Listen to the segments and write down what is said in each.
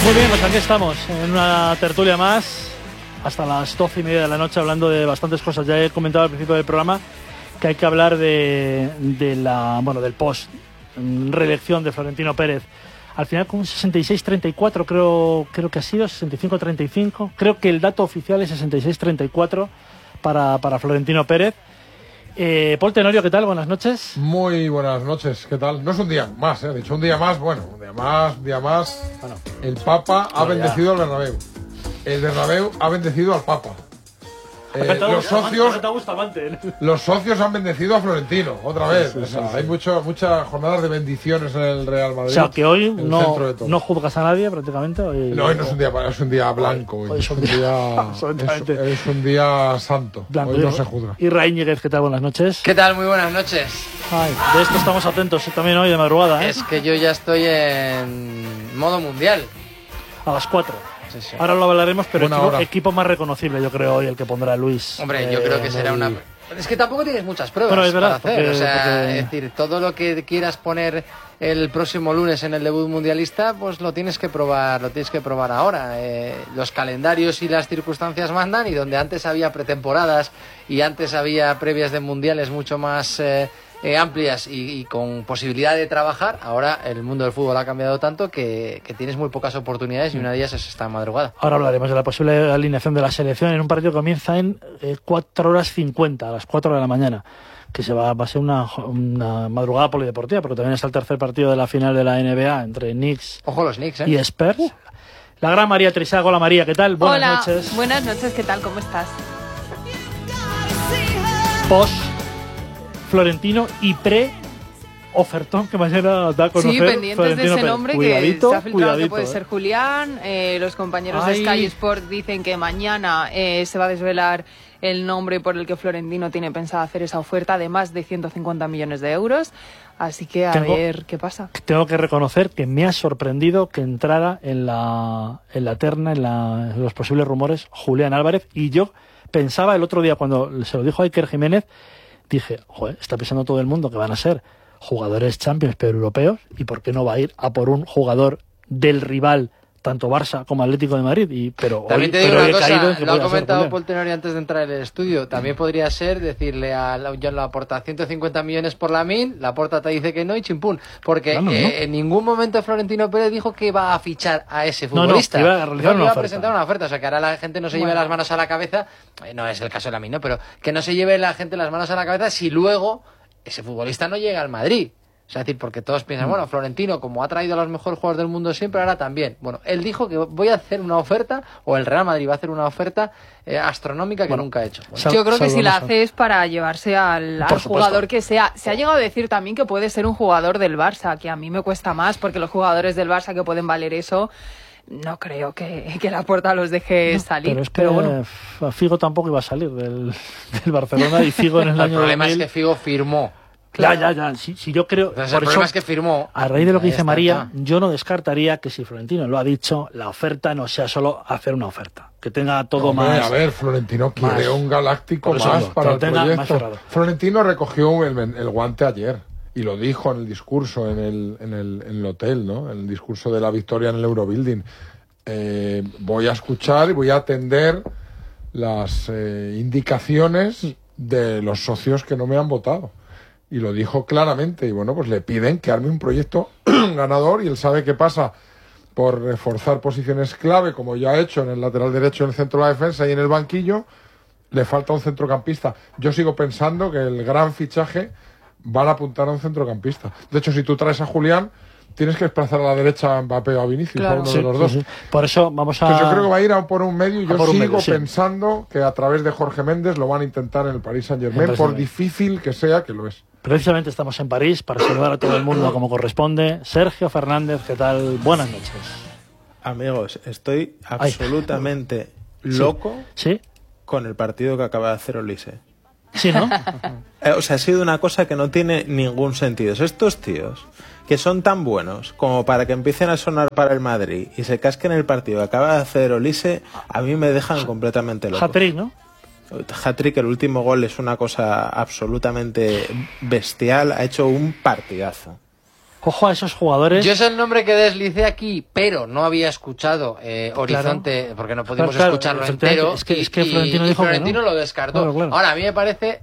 Muy bien, pues aquí estamos, en una tertulia más, hasta las 12:30 de la noche, hablando de bastantes cosas. Ya he comentado al principio del programa que hay que hablar del post reelección de Florentino Pérez. Al final con un 66-34 creo que ha sido, 65-35. Creo que el dato oficial es 66-34 para Florentino Pérez. Paul Tenorio, ¿qué tal? Buenas noches. Muy buenas noches, ¿qué tal? No es un día más, he dicho un día más, bueno, un día más. Bueno, el Papa ha bendecido al Bernabéu. El Bernabéu ha bendecido al Papa. Los socios han bendecido a Florentino, otra vez. Hay muchas jornadas de bendiciones en el Real Madrid. O sea, que hoy no juzgas a nadie prácticamente. No, hoy no es un día blanco. Hoy es un día santo. Blanco, hoy no se juzga. Y Raíñiguez, ¿qué tal? Buenas noches. ¿Qué tal? Muy buenas noches. Ay, de esto estamos atentos también hoy de madrugada. Es que yo ya estoy en modo mundial. A las 4. Sí. Ahora lo hablaremos, pero equipo más reconocible, yo creo, hoy el que pondrá Luis. Hombre, yo creo que será una... Es que tampoco tienes muchas pruebas es verdad, para hacer. Es decir, todo lo que quieras poner el próximo lunes en el debut mundialista, pues lo tienes que probar ahora. Los calendarios y las circunstancias mandan, y donde antes había pretemporadas y antes había previas de mundiales mucho más amplias y con posibilidad de trabajar, ahora el mundo del fútbol ha cambiado tanto que tienes muy pocas oportunidades, y una de ellas es esta madrugada. Ahora hablaremos de la posible alineación de la selección en un partido que comienza en 4:50, a las 4 de la mañana, que va a ser una madrugada polideportiva, porque también es el tercer partido de la final de la NBA entre Knicks, Ojo los Knicks, y Spurs. La gran María Trisago. Hola María, ¿qué tal? Buenas noches. Buenas noches, ¿qué tal? ¿Cómo estás? Post Florentino y ofertón que mañana da a conocer. Sí, pendientes Florentino de ese nombre cuidadito, que se ha filtrado que puede ser Julián. Los compañeros de Sky Sport dicen que mañana se va a desvelar el nombre por el que Florentino tiene pensado hacer esa oferta de más de 150 millones de euros. Así que a ver qué pasa. Tengo que reconocer que me ha sorprendido que entrara en la terna, en los posibles rumores, Julián Álvarez. Y yo pensaba el otro día, cuando se lo dijo a Iker Jiménez, dije, joder, está pensando todo el mundo que van a ser jugadores Champions pero europeos, y por qué no va a ir a por un jugador del rival, tanto Barça como Atlético de Madrid. Pero también te digo una cosa, lo ha comentado Paul Tenorio antes de entrar en el estudio, también podría ser decirle a John Laporta 150 millones por Lamine, Laporta te dice que no y chimpún, porque en ningún momento Florentino Pérez dijo que va a fichar a ese futbolista, iba a presentar una oferta, o sea que ahora la gente no se lleve las manos a la cabeza, no es el caso de Lamine, ¿no? Pero que no se lleve la gente las manos a la cabeza si luego ese futbolista no llega al Madrid. O sea, es decir, porque todos piensan, bueno, Florentino, como ha traído a los mejores jugadores del mundo siempre, ahora también. Bueno, él dijo que voy a hacer una oferta, o el Real Madrid va a hacer una oferta astronómica que nunca ha hecho. Bueno, yo creo que si la hace es para llevarse al jugador que sea. Se ha llegado a decir también que puede ser un jugador del Barça, que a mí me cuesta más, porque los jugadores del Barça que pueden valer eso, no creo que Laporta los deje salir. Pero es que bueno, Figo tampoco iba a salir del Barcelona, y Figo en el año 2000... El problema es que Figo firmó. Claro. Ya. Si yo creo... Entonces, el problema es que firmó. A raíz de lo que dice María, yo no descartaría que, si Florentino lo ha dicho, la oferta no sea solo hacer una oferta. Que tenga todo más... A ver, Florentino quiere un galáctico más para el proyecto. Florentino recogió el guante ayer y lo dijo en el discurso en el hotel, ¿no? En el discurso de la victoria en el Eurobuilding. Voy a escuchar y voy a atender las indicaciones de los socios que no me han votado. Y lo dijo claramente. Y bueno, pues le piden que arme un proyecto ganador, y él sabe qué pasa por reforzar posiciones clave, como ya ha hecho en el lateral derecho, en el centro de la defensa y en el banquillo. Le falta un centrocampista. Yo sigo pensando que el gran fichaje van a apuntar a un centrocampista. De hecho, si tú traes a Julián, tienes que desplazar a la derecha a Mbappé o a Vinicius, claro, uno de los dos. Sí. Por eso vamos a... Entonces yo creo que va a ir a por un medio, y yo sigo pensando que a través de Jorge Méndez lo van a intentar en el Paris Saint-Germain, por difícil que sea, que lo es. Precisamente estamos en París para saludar a todo el mundo como corresponde. Sergio Fernández, ¿qué tal? Buenas noches. Amigos, estoy absolutamente loco con el partido que acaba de hacer Olise. Sí, ¿no? O sea, ha sido una cosa que no tiene ningún sentido. Estos tíos que son tan buenos como para que empiecen a sonar para el Madrid y se casquen el partido que acaba de hacer Olise, a mí me dejan completamente loco. Hat-trick, ¿no? Hat-trick, el último gol es una cosa absolutamente bestial, ha hecho un partidazo. Ojo a esos jugadores. Yo es el nombre que deslicé aquí, pero no había escuchado Horizonte, claro, porque no pudimos escucharlo entero. Es que Florentino dijo Florentino que no. Lo descartó. Claro. Ahora, a mí me parece...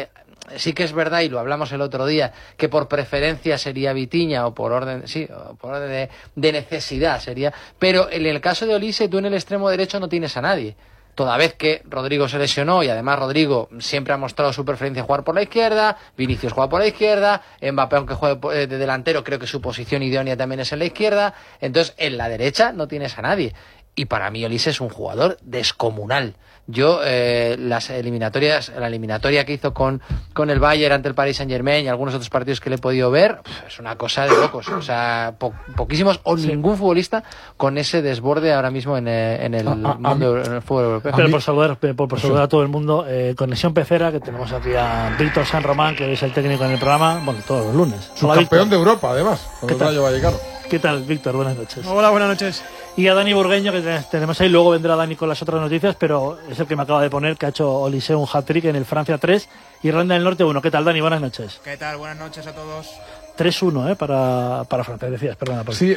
sí que es verdad, y lo hablamos el otro día, que por preferencia sería Vitinha, o por orden, por orden de necesidad sería, pero en el caso de Olise, tú en el extremo derecho no tienes a nadie. Toda vez que Rodrigo se lesionó, y además Rodrigo siempre ha mostrado su preferencia jugar por la izquierda, Vinicius juega por la izquierda, Mbappé, aunque juegue de delantero, creo que su posición idónea también es en la izquierda, entonces en la derecha no tienes a nadie. Y para mí Olise es un jugador descomunal. Yo, la eliminatoria que hizo con el Bayern ante el Paris Saint-Germain y algunos otros partidos que le he podido ver, es una cosa de locos. O sea, poquísimos o ningún futbolista con ese desborde ahora mismo en el fútbol europeo. Pero por saludar a todo el mundo, Conexión Pecera, que tenemos aquí a Víctor San Román, que es el técnico en el programa, bueno, todos los lunes. Subcampeón de Europa, además, con el Rayo Vallecano. ¿Qué tal, Víctor? Buenas noches. Hola, buenas noches. Y a Dani Burgueño, que tenemos ahí, luego vendrá Dani con las otras noticias, pero es el que me acaba de poner, que ha hecho Olise un hat-trick en el Francia 3, Irlanda del Norte 1. ¿Qué tal, Dani? Buenas noches. ¿Qué tal? Buenas noches a todos. 3-1, para Francia, decías, perdona. Sí,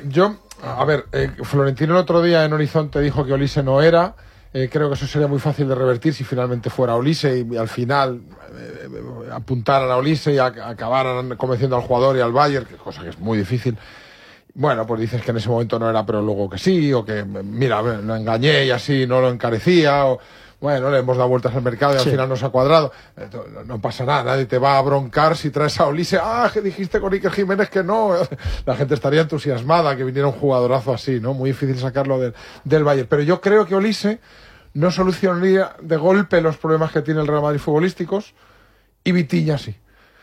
Florentino el otro día en Horizonte dijo que Olise no era, creo que eso sería muy fácil de revertir si finalmente fuera Olise y al final apuntaran a Olise y acabaran convenciendo al jugador y al Bayern, cosa que es muy difícil. Bueno, pues dices que en ese momento no era, pero luego que sí, o que, mira, lo engañé y así no lo encarecía, o bueno, le hemos dado vueltas al mercado y al final nos ha cuadrado. No pasa nada, nadie te va a broncar si traes a Olise. Que dijiste con Iker Jiménez que no. La gente estaría entusiasmada que viniera un jugadorazo así, ¿no? Muy difícil sacarlo del Bayern. Pero yo creo que Olise no solucionaría de golpe los problemas que tiene el Real Madrid futbolísticos, y Vitinha sí.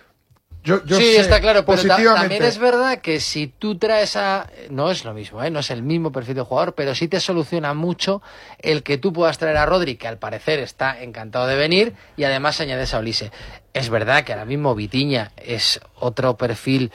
Yo sí, sé, está claro, pero también es verdad que si tú traes no es lo mismo, no es el mismo perfil de jugador, pero sí te soluciona mucho el que tú puedas traer a Rodri, que al parecer está encantado de venir, y además añades a Olise. Es verdad que ahora mismo Vitinha es otro perfil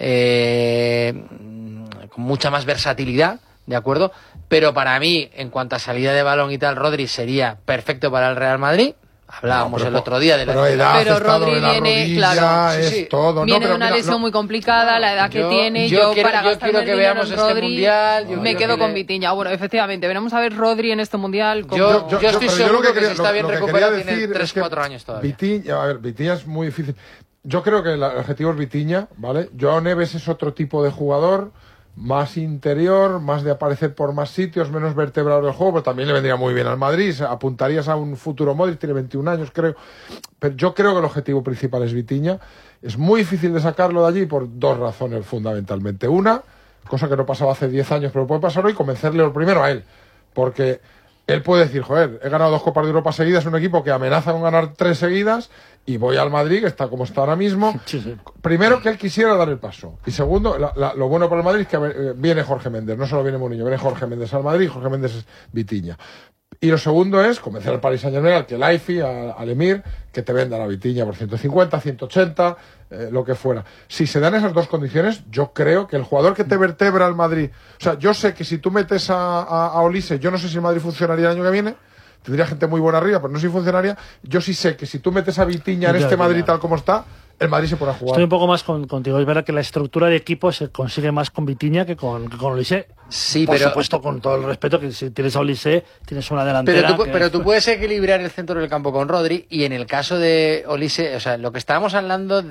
con mucha más versatilidad, ¿de acuerdo? Pero para mí, en cuanto a salida de balón y tal, Rodri sería perfecto para el Real Madrid. Hablábamos el otro día de la edad, pero Rodri viene, claro, todo, viene de una lesión muy complicada, la edad que tiene. Yo quiero que veamos Rodri, este mundial. Me quedo con Vitinha. Bueno, efectivamente, veremos a ver Rodri en este mundial. Yo estoy seguro que si está bien recuperado tiene 3-4 años todavía. Vitinha es muy difícil. Yo creo que el objetivo es Vitinha, ¿vale? Joao Neves es otro tipo de jugador, más interior, más de aparecer por más sitios, menos vertebrado del juego, pero también le vendría muy bien al Madrid. Apuntarías a un futuro Modric, tiene 21 años, creo. Pero yo creo que el objetivo principal es Vitinha. Es muy difícil de sacarlo de allí por dos razones fundamentalmente. Una, cosa que no pasaba hace 10 años, pero puede pasar hoy, convencerle lo primero a él. Porque él puede decir, joder, he ganado 2 Copas de Europa seguidas, un equipo que amenaza con ganar 3 seguidas, y voy al Madrid, que está como está ahora mismo. Sí. Primero, que él quisiera dar el paso. Y segundo, lo bueno para el Madrid es que viene Jorge Méndez, no solo viene Mourinho, viene Jorge Méndez al Madrid, Jorge Méndez es Vitinha. Y lo segundo es convencer al Paris Saint-Germain, al Khelaifi, al Emir, que te venda la Vitinha por 150, 180, lo que fuera. Si se dan esas dos condiciones, yo creo que el jugador que te vertebra al Madrid... O sea, yo sé que si tú metes a Olise, yo no sé si el Madrid funcionaría el año que viene, tendría gente muy buena arriba, pero no sé si funcionaría. Yo sí sé que si tú metes a Vitinha en este Madrid tal como está, el Madrid se pone a jugar. Estoy un poco más contigo. Es verdad que la estructura de equipo se consigue más con Vitinha que con Olise. Sí, por supuesto, con todo el respeto, que si tienes a Olise, tienes una delantera. Pero tú puedes equilibrar el centro del campo con Rodri, y en el caso de Olise, o sea, lo que estábamos hablando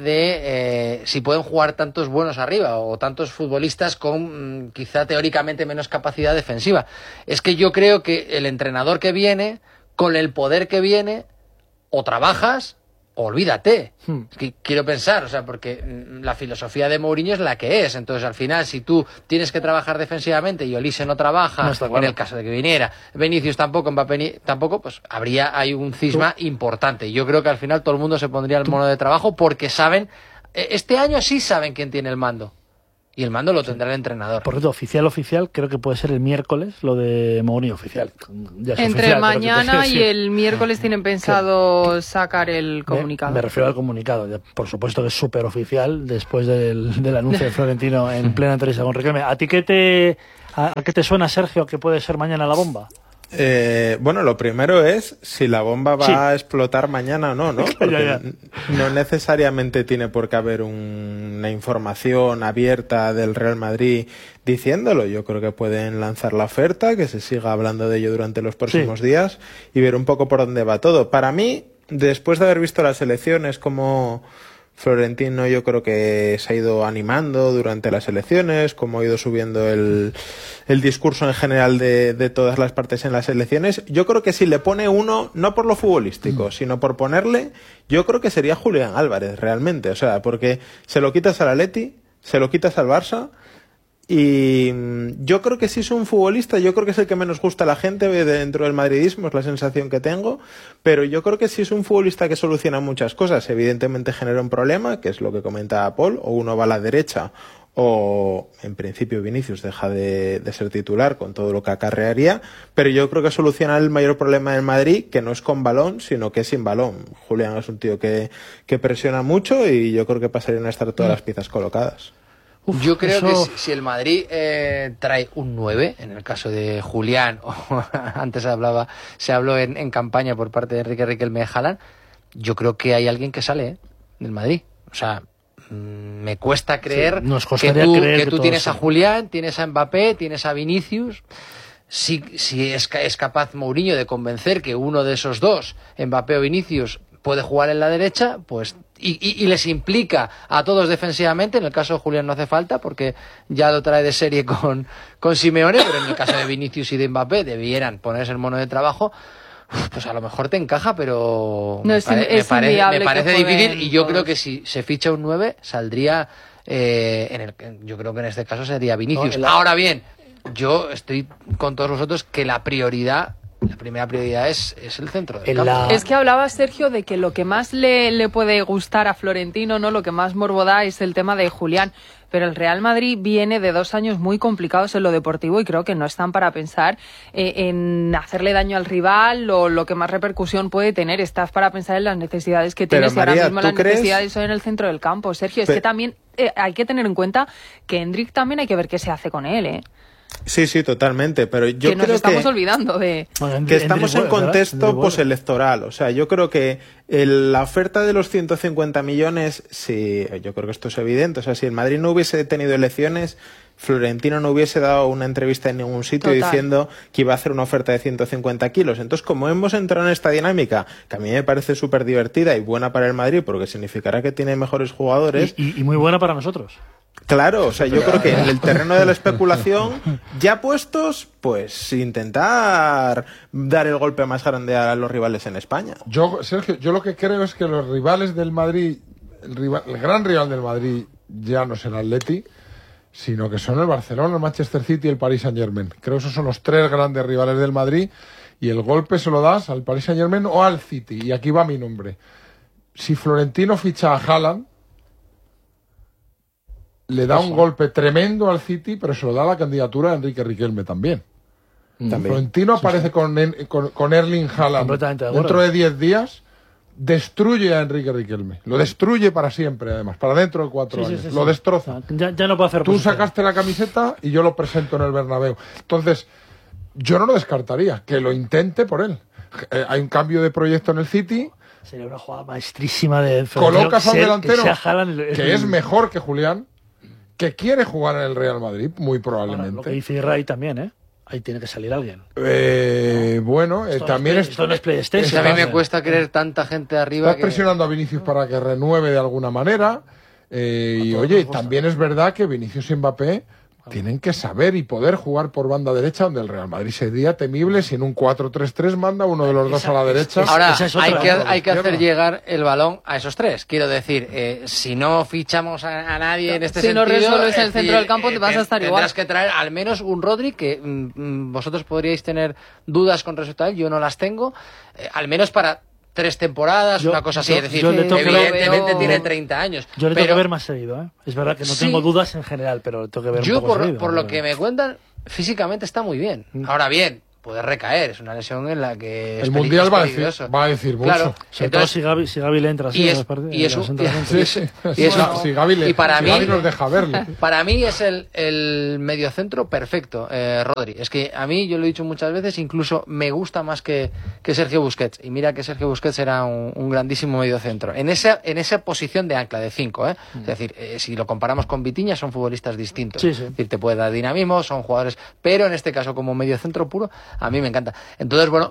de si pueden jugar tantos buenos arriba o tantos futbolistas con quizá teóricamente menos capacidad defensiva. Es que yo creo que el entrenador que viene, con el poder que viene, o trabajas, olvídate. Quiero pensar, o sea, porque la filosofía de Mourinho es la que es. Entonces, al final, si tú tienes que trabajar defensivamente y Olise no trabaja, en el caso de que viniera, Vinicius tampoco, Mbappé tampoco, pues hay un cisma importante. Yo creo que al final todo el mundo se pondría el mono de trabajo porque saben, este año sí saben quién tiene el mando. Y el mando lo tendrá el entrenador. Por cierto, oficial, creo que puede ser el miércoles, lo de Mourinho oficial. Ya es entre oficial, mañana y el miércoles tienen pensado sacar el comunicado. Me refiero al comunicado. Por supuesto que es súper oficial, después del anuncio de Florentino en plena entrevista con Riquelme. ¿A ti qué te suena, Sergio, que puede ser mañana la bomba? Bueno, lo primero es si la bomba va a explotar mañana o no, ¿no? Porque no necesariamente tiene por qué haber una información abierta del Real Madrid diciéndolo. Yo creo que pueden lanzar la oferta, que se siga hablando de ello durante los próximos días y ver un poco por dónde va todo. Para mí, después de haber visto las elecciones, como Florentino yo creo que se ha ido animando durante las elecciones, como ha ido subiendo el discurso en general de todas las partes en las elecciones. Yo creo que si le pone uno, no por lo futbolístico, sino por ponerle, yo creo que sería Julián Álvarez realmente. O sea, porque se lo quitas al Atleti, se lo quitas al Barça, y yo creo que si es un futbolista, yo creo que es el que menos gusta a la gente dentro del madridismo, es la sensación que tengo, pero yo creo que si es un futbolista que soluciona muchas cosas, evidentemente genera un problema, que es lo que comentaba Paul, o uno va a la derecha, o en principio Vinicius deja de ser titular con todo lo que acarrearía, pero yo creo que soluciona el mayor problema del Madrid, que no es con balón, sino que es sin balón. Julián es un tío que presiona mucho y yo creo que pasarían a estar todas las piezas colocadas. Yo creo que si el Madrid trae un 9, en el caso de Julián, o antes se habló en campaña por parte de Enrique Riquelme de Haaland, yo creo que hay alguien que sale del Madrid. O sea, me cuesta creer que tú tienes a Julián, tienes a Mbappé, tienes a Vinicius. Si es capaz Mourinho de convencer que uno de esos dos, Mbappé o Vinicius, puede jugar en la derecha, pues y les implica a todos defensivamente. En el caso de Julián no hace falta porque ya lo trae de serie con Simeone, pero en el caso de Vinicius y de Mbappé debieran ponerse el mono de trabajo. Pues a lo mejor te encaja, pero me parece difícil, y yo creo que si se ficha un 9 saldría yo creo que en este caso sería Vinicius. Ahora bien, yo estoy con todos vosotros que la primera prioridad es el centro del campo. Es que hablaba Sergio de que lo que más le puede gustar a Florentino, no, lo que más morbo da es el tema de Julián, pero el Real Madrid viene de 2 años muy complicados en lo deportivo y creo que no están para pensar en hacerle daño al rival o lo que más repercusión puede tener. Estás para pensar en las necesidades que tienes, y ahora mismo las necesidades son en el centro del campo. Sergio, es que también hay que tener en cuenta que Endrick también hay que ver qué se hace con él, Sí, totalmente, pero yo creo que nos estamos olvidando de que estamos en contexto postelectoral. O sea, yo creo que la oferta de los 150 millones, sí, yo creo que esto es evidente. O sea, si el Madrid no hubiese tenido elecciones, Florentino no hubiese dado una entrevista en ningún sitio diciendo que iba a hacer una oferta de 150 kilos. Entonces, como hemos entrado en esta dinámica, que a mí me parece súper divertida y buena para el Madrid, porque significará que tiene mejores jugadores. Y muy buena para nosotros. Claro, o sea, yo creo que en el terreno de la especulación, ya puestos, pues intentar dar el golpe más grande a los rivales en España. Sergio, yo lo que creo es que los rivales del Madrid, el gran rival del Madrid ya no es el Atleti, sino que son el Barcelona, el Manchester City y el Paris Saint-Germain. Creo que esos son los 3 grandes rivales del Madrid, y el golpe se lo das al Paris Saint-Germain o al City. Y aquí va mi nombre. Si Florentino ficha a Haaland, le da un golpe tremendo al City, pero se lo da la candidatura de Enrique Riquelme también. Florentino aparece con Erling Haaland dentro de 10 días, destruye a Enrique Riquelme. Lo destruye para siempre, además, para dentro de 4 años. Lo destroza. Ya no puede hacer. Tú sacaste la camiseta y yo lo presento en el Bernabéu. Entonces, yo no lo descartaría, que lo intente por él. Hay un cambio de proyecto en el City. Sería una jugada maestrísima de Florentino. Colocas a un delantero que es mejor que Julián, que quiere jugar en el Real Madrid, muy probablemente. Ahora, lo que dice Ray también, ahí tiene que salir alguien. También esto no es PlayStation. A mí me cuesta creer tanta gente arriba. Estás presionando a Vinicius para que renueve de alguna manera. Y oye, también es verdad que Vinicius y Mbappé tienen que saber y poder jugar por banda derecha, donde el Real Madrid sería temible si en un 4-3-3 manda uno de los dos a la derecha. Ahora, hay que hacer llegar el balón a esos 3. Quiero decir, si no fichamos a nadie en este sentido... Si no resuelves el centro del campo, te vas a estar igual. Tendrás que traer al menos un Rodri, que vosotros podríais tener dudas con respecto a él, yo no las tengo, al menos para 3 temporadas, una cosa así. Es decir, evidentemente tiene 30 años. Yo le tengo que ver más seguido, Es verdad que no tengo dudas en general, pero le tengo que ver un poco seguido. Por lo que me cuentan, físicamente está muy bien. Ahora bien, puede recaer. Es una lesión en la que el Mundial va a decir mucho. Claro. Entonces, si Gavi le entra así si Gavi nos deja verle. Para mí es el mediocentro perfecto, Rodri. Es que a mí, yo lo he dicho muchas veces, incluso me gusta más que Sergio Busquets. Y mira que Sergio Busquets era un grandísimo mediocentro. En esa posición de ancla, de 5, Es decir, si lo comparamos con Vitinha, son futbolistas distintos. Sí. Es decir, te puede dar dinamismo, son jugadores... Pero en este caso, como mediocentro puro, a mí me encanta. Entonces, bueno,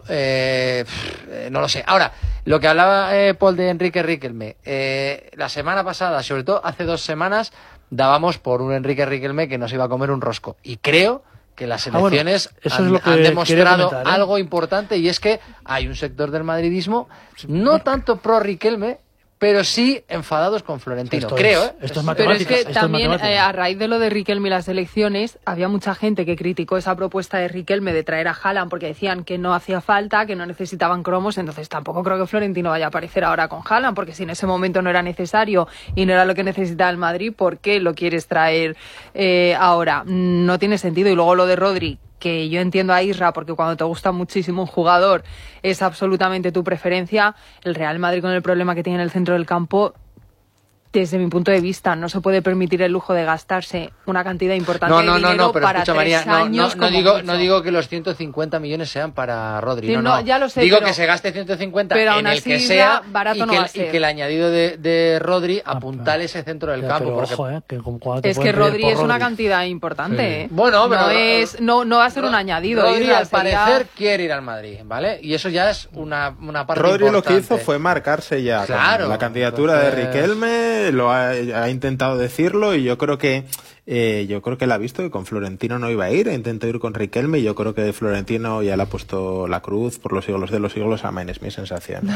no lo sé. Ahora, lo que hablaba Paul de Enrique Riquelme, la semana pasada, sobre todo hace 2 semanas, dábamos por un Enrique Riquelme que nos iba a comer un rosco. Y creo que las elecciones han demostrado algo importante, y es que hay un sector del madridismo no tanto pro Riquelme, pero sí enfadados con Florentino, creo. Esto es matemáticas. Pero es que también, a raíz de lo de Riquelme y las elecciones, había mucha gente que criticó esa propuesta de Riquelme de traer a Haaland porque decían que no hacía falta, que no necesitaban cromos. Entonces tampoco creo que Florentino vaya a aparecer ahora con Haaland, porque si en ese momento no era necesario y no era lo que necesitaba el Madrid, ¿por qué lo quieres traer ahora? No tiene sentido. Y luego lo de Rodri, que yo entiendo a Isra, porque cuando te gusta muchísimo un jugador es absolutamente tu preferencia. El Real Madrid, con el problema que tiene en el centro del campo, desde mi punto de vista, no se puede permitir el lujo de gastarse una cantidad importante de dinero pero para escucha, 3 María, años. No digo que los 150 millones sean para Rodri. Sí, ya lo sé, digo que se gaste 150 pero en el que sea, barato no va a ser. y que el añadido de Rodri apuntale ese centro del campo. Pero porque... ojo, es que Rodri es una cantidad importante. Sí. Bueno, pero no va a ser un añadido. Rodri, al parecer, quiere ir al Madrid, ¿vale? Y eso ya es una parte Rodri importante. Lo que hizo fue marcarse ya con la candidatura de Riquelme, lo ha intentado decirlo, y yo creo que él ha visto que con Florentino no iba a ir, intentó ir con Riquelme, y yo creo que Florentino ya le ha puesto la cruz por los siglos de los siglos. Amén, es mi sensación.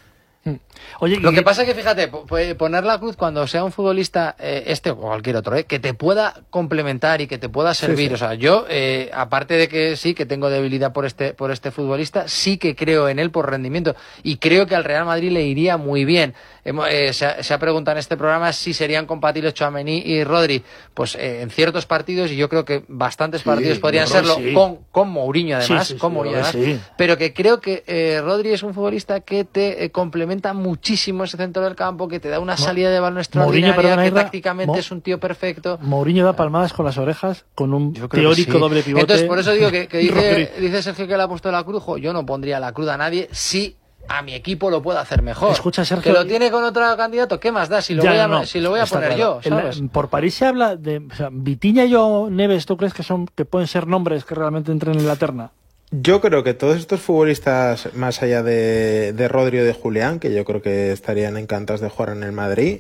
Oye, lo que pasa es que, fíjate, poner la cruz cuando sea un futbolista, o cualquier otro, que te pueda complementar y que te pueda servir. Sí. O sea, yo, aparte de que sí, que tengo debilidad por este futbolista, sí que creo en él por rendimiento, y creo que al Real Madrid le iría muy bien. Se ha preguntado en este programa si serían compatibles Tchouaméni y Rodri. Pues en ciertos partidos, y yo creo que bastantes partidos podrían serlo, con Mourinho además, pero que creo que Rodri es un futbolista que te complementa muchísimo ese centro del campo, que te da una salida de balón extraordinaria, que tácticamente es un tío perfecto. Mourinho da palmadas con las orejas con un teórico doble pivote. Entonces, por eso digo que dice Sergio que le ha puesto la cruz. Yo no pondría la cruz a nadie si a mi equipo lo puedo hacer mejor. Escucha, Sergio, que lo tiene con otro candidato, ¿qué más da? Si lo voy a poner claro. yo, ¿sabes? Por París se habla de... O sea, Vitinha y Neves, ¿tú crees que pueden ser nombres que realmente entren en la terna? Yo creo que todos estos futbolistas, más allá de Rodri o de Julián, que yo creo que estarían encantados de jugar en el Madrid,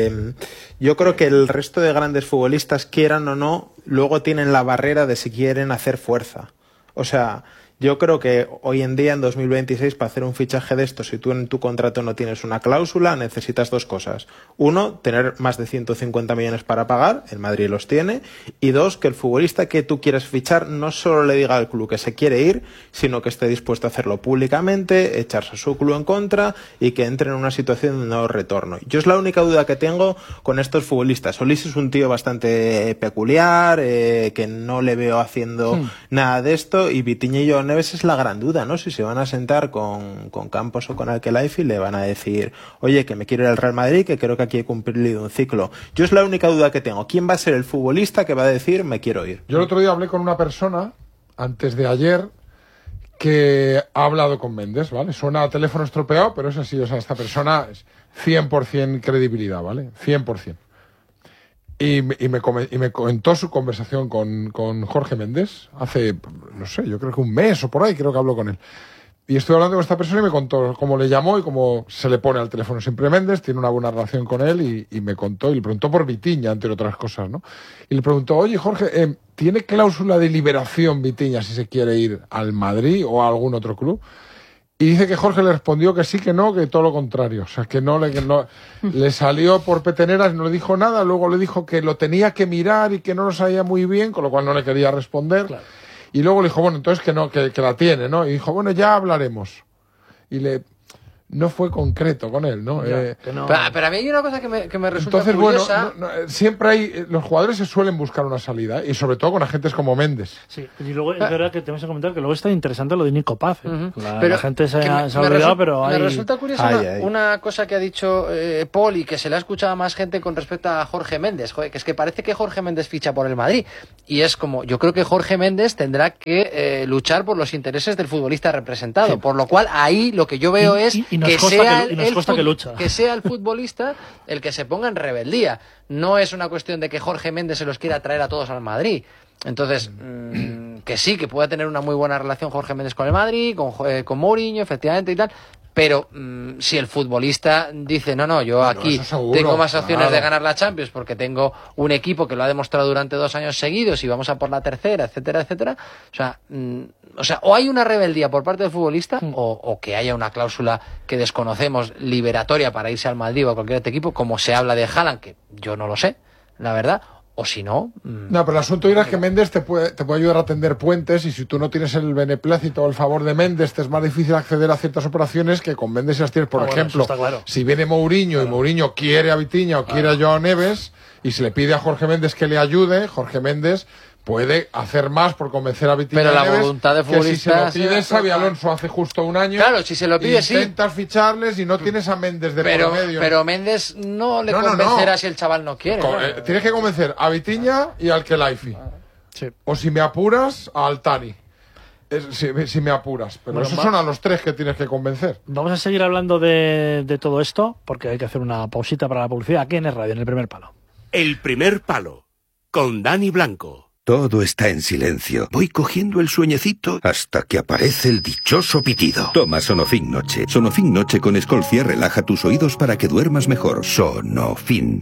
yo creo que el resto de grandes futbolistas, quieran o no, luego tienen la barrera de si quieren hacer fuerza. O sea, yo creo que hoy en día, en 2026, para hacer un fichaje de esto, si tú en tu contrato no tienes una cláusula, necesitas 2 cosas. 1, tener más de 150 millones para pagar, el Madrid los tiene, y 2, que el futbolista que tú quieres fichar no solo le diga al club que se quiere ir, sino que esté dispuesto a hacerlo públicamente, echarse a su club en contra y que entre en una situación de no retorno. Yo es la única duda que tengo con estos futbolistas. Solís es un tío bastante peculiar, que no le veo haciendo nada de esto, y Vitinha y yo Neves es la gran duda, ¿no? Si se van a sentar con Campos o con Alquelaifi y le van a decir, oye, que me quiero ir al Real Madrid, que creo que aquí he cumplido un ciclo. Yo es la única duda que tengo. ¿Quién va a ser el futbolista que va a decir, me quiero ir? Yo el otro día hablé con una persona, antes de ayer, que ha hablado con Méndez, ¿vale? Suena a teléfono estropeado, pero es así. O sea, esta persona es 100% credibilidad, ¿vale? 100%. Y me comentó su conversación con Jorge Méndez hace, no sé, yo creo que un mes o por ahí, creo que habló con él. Y estoy hablando con esta persona y me contó cómo le llamó y cómo se le pone al teléfono siempre Méndez, tiene una buena relación con él, y me contó, y le preguntó por Vitinha, entre otras cosas, ¿no? Y le preguntó, oye, Jorge, ¿tiene cláusula de liberación Vitinha si se quiere ir al Madrid o a algún otro club? Y dice que Jorge le respondió que sí, que no, que todo lo contrario. O sea, que no le salió por peteneras, no le dijo nada, luego le dijo que lo tenía que mirar y que no lo sabía muy bien, con lo cual no le quería responder. Claro. Y luego le dijo, bueno, entonces que no, que la tiene, ¿no? Y dijo, bueno, ya hablaremos. Y no fue concreto con él, ¿no? No. Pero a mí hay una cosa que me resulta curiosa. Siempre hay... Los jugadores se suelen buscar una salida, y sobre todo con agentes como Méndez. Sí, y luego es verdad que tenemos que comentar que luego está interesante lo de Nico Paz. La gente se ha olvidado, pero hay... Me resulta curiosa una cosa que ha dicho Paul y que se le ha escuchado a más gente con respecto a Jorge Méndez. Joder, que es que parece que Jorge Méndez ficha por el Madrid. Y es como, yo creo que Jorge Méndez tendrá que luchar por los intereses del futbolista representado. Sí. Por lo cual, ahí lo que yo veo es... que sea el futbolista el que se ponga en rebeldía. No es una cuestión de que Jorge Méndez se los quiera traer a todos al Madrid. Entonces, que sí, que pueda tener una muy buena relación Jorge Méndez con el Madrid, con Mourinho, efectivamente y tal. Pero si el futbolista dice, no, yo aquí tengo más opciones de ganar la Champions porque tengo un equipo que lo ha demostrado durante 2 años seguidos y vamos a por la tercera, etcétera, etcétera. O sea, o hay una rebeldía por parte del futbolista o que haya una cláusula que desconocemos liberatoria para irse al Madrid o a cualquier otro equipo, como se habla de Haaland, que yo no lo sé, la verdad. O si no... No, pero el asunto es que Méndez te puede ayudar a tender puentes, y si tú no tienes el beneplácito o el favor de Méndez, te es más difícil acceder a ciertas operaciones que con Méndez y las tienes. Por ejemplo, claro. Si viene Mourinho y Mourinho quiere a Vitinha o quiere a Joao Neves y se le pide a Jorge Méndez que le ayude, Jorge Méndez puede hacer más por convencer a Vitinha. Pero la voluntad de futbolista... Que si se lo pide Xabi Alonso hace justo un año... Claro, si se lo pide, intentas ficharles y no tienes a Méndez de por medio. Pero Méndez no le convencerá si el chaval no quiere. Tienes que convencer a Vitinha y al Kelaifi. Sí. O si me apuras, a Altani. Si me apuras. Pero esos son a los 3 que tienes que convencer. Vamos a seguir hablando de todo esto, porque hay que hacer una pausita para la publicidad aquí en el radio, en El Primer Palo. El Primer Palo, con Dani Blanco. Todo está en silencio. Voy cogiendo el sueñecito hasta que aparece el dichoso pitido. Toma Sonofin Noche. Sonofin Noche con Escolcia relaja tus oídos para que duermas mejor. Sonofin.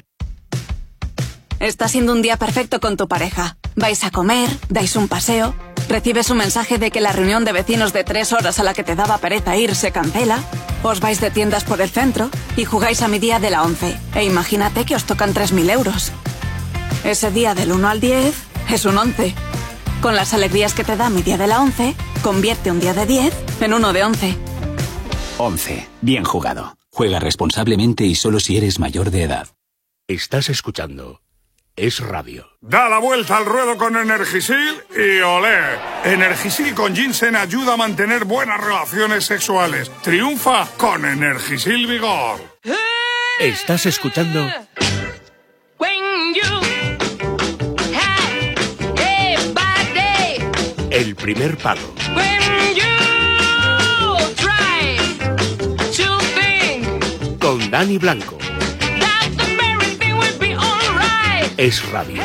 Está siendo un día perfecto con tu pareja. Vais a comer, dais un paseo, recibes un mensaje de que la reunión de vecinos de 3 horas a la que te daba pereza ir se cancela, os vais de tiendas por el centro y jugáis a mi día de la 11. E imagínate que os tocan 3.000 euros. Ese día del 1 al 10... es un 11. Con las alegrías que te da mi día de la 11, convierte un día de 10 en uno de 11. 11. Bien jugado. Juega responsablemente y solo si eres mayor de edad. Estás escuchando Es Radio. Da la vuelta al ruedo con Energisil y olé. Energisil con ginseng ayuda a mantener buenas relaciones sexuales. Triunfa con Energisil Vigor. Estás escuchando... El Primer Palo. Con Dani Blanco. Es Radio.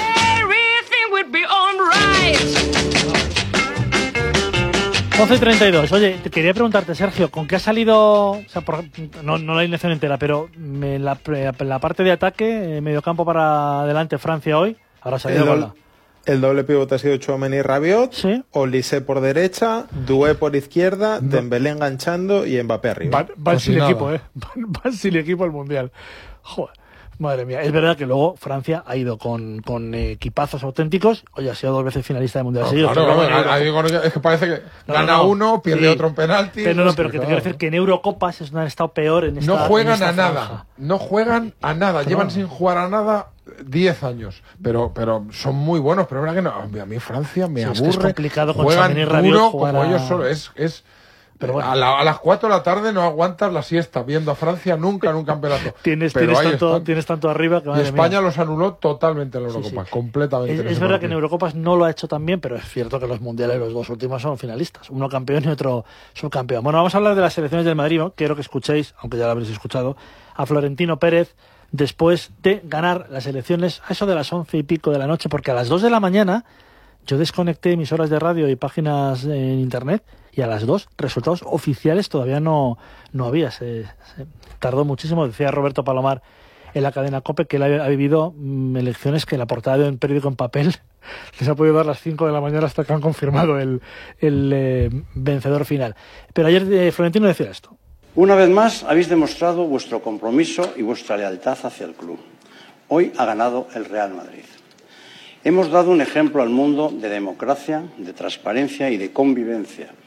11:32. Oye, te quería preguntarte, Sergio, ¿con qué ha salido? O sea, no la alineación entera, pero la parte de ataque, mediocampo para adelante, Francia hoy. Ahora ha salido el doble pivote ha sido Tchouaméni y Rabiot, ¿sí? Olise por derecha, Doué por izquierda, Dembélé enganchando y Mbappé arriba. Va sin equipo, va sin equipo al Mundial. Joder, madre mía. Es verdad que luego Francia ha ido con equipazos auténticos. Oye, ha sido 2 veces finalista de Mundial seguido. Claro, es que parece que gana uno, pierde otro en penalti. Pero que te quiero decir que en Eurocopas han estado peor en esta. No juegan a nada. No juegan a nada. Llevan sin jugar a nada 10 años, pero son muy buenos, pero es verdad que no, a mí Francia me aburre. Es complicado con juegan Tchouaméni y Rabiot como ellos solo, pero bueno. a las 4 de la tarde no aguantas la siesta viendo a Francia nunca en un campeonato. tienes tanto arriba que y España los anuló totalmente en la Eurocopa, completamente. Es verdad que en Eurocopas no lo ha hecho tan bien, pero es cierto que los mundiales los 2 últimos son finalistas, uno campeón y otro subcampeón. Bueno, vamos a hablar de las selecciones del Madrid, ¿no? Quiero que escuchéis, aunque ya lo habréis escuchado, a Florentino Pérez después de ganar las elecciones a eso de las 11 y pico de la noche, porque a las 2 de la mañana yo desconecté emisoras de radio y páginas en internet y a las 2 resultados oficiales todavía no había. Se tardó muchísimo. Decía Roberto Palomar en la cadena COPE que él ha vivido elecciones que en la portada de un periódico en papel les ha podido dar las 5 de la mañana hasta que han confirmado el vencedor final. Pero ayer Florentino decía esto. Una vez más habéis demostrado vuestro compromiso y vuestra lealtad hacia el club. Hoy ha ganado el Real Madrid. Hemos dado un ejemplo al mundo de democracia, de transparencia y de convivencia.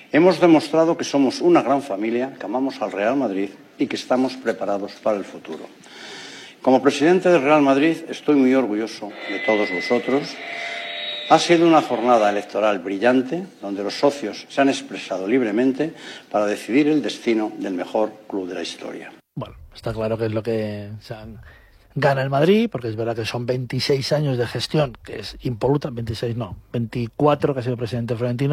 Hemos demostrado que somos una gran familia, que amamos al Real Madrid y que estamos preparados para el futuro. Como presidente del Real Madrid estoy muy orgulloso de todos vosotros. Ha sido una jornada electoral brillante, donde los socios se han expresado libremente para decidir el destino del mejor club de la historia. Bueno, está claro que es lo que gana el Madrid, porque es verdad que son 26 años de gestión, que es impoluta, 26 no, 24 que ha sido presidente Florentino.